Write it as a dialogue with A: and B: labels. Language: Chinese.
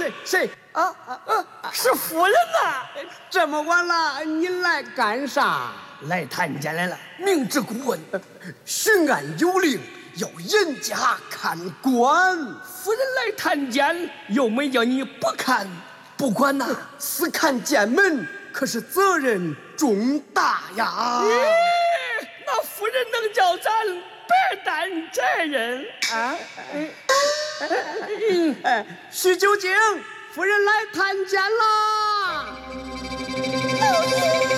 A: 谁？
B: 是夫人呐！
A: 这么晚了，你来干啥？
B: 来探监来了。
A: 明知故问，巡按有令，要严加看管。
B: 夫人来探监，又没叫你不看不管呐？
A: 私看监门，可是责任重大呀！
B: 那夫人能叫咱白担责任啊？
A: 徐九经，夫人来探监啦！
C: 老爷。